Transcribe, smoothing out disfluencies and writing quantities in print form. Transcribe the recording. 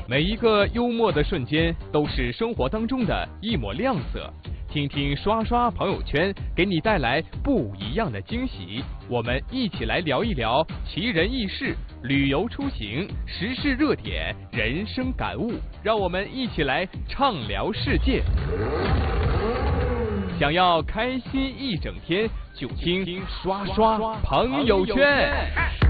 每一个幽默的瞬间都是生活当中的一抹亮色。听听刷刷朋友圈，给你带来不一样的惊喜。我们一起来聊一聊奇人异事、旅游出行、时事热点、人生感悟，让我们一起来畅聊世界。想要开心一整天，就听刷刷朋友圈。